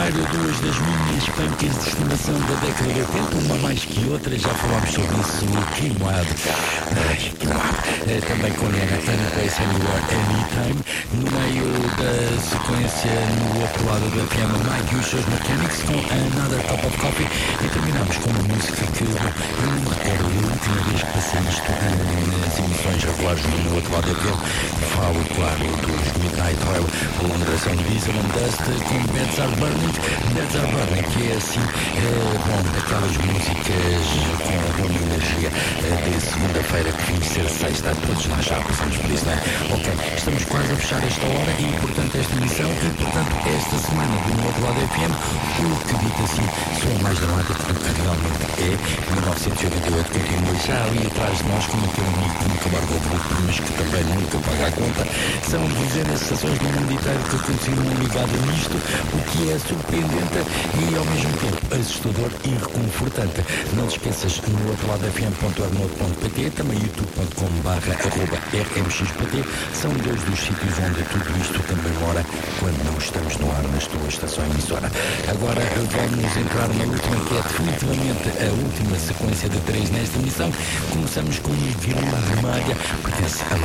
primeiro duas das minhas punks de estimação da década de 80, uma mais que outra, já falámos sobre isso, Queimado. Também com Lena Any Place Anywhere Anytime. No meio da sequência, no outro lado da piano, Mike e os seus Mechanics com Another Cup of Coffee. E terminamos com uma música que eu não me recordo da última vez que passei isto nas emissões regulares no outro lado da piano. Falo, claro, dos Midnight Oil, a longação de Diesel and Dust com Beds Are Burning. Beds Are Burning, que é assim, bom, aquelas músicas com boa energia de segunda-feira que vem ser sexta. Todos nós já passamos por isso, não é? Ok, estamos quase a fechar esta hora e, portanto, esta emissão e, portanto, esta semana do outro lado FM, o que dito assim, sou mais dramático do que realmente é. 1988 continua já ali atrás de nós, como aquele amigo que nunca guarda de lucro, mas que também nunca paga a conta. São dezenas de estações no mundo inteiro que continuam ligadas nisto, o que é surpreendente e, ao mesmo tempo, assustador e reconfortante. Não te esqueças, no outro lado fm.arnold.pt, também youtube.com/rmxpt, são dois dos sítios onde tudo isto também mora quando não estamos no ar nas tuas estações emissora. Agora vamos entrar na última, que é definitivamente a última sequência de 3 nesta emissão. Começamos com o Viril de Malha, pertence a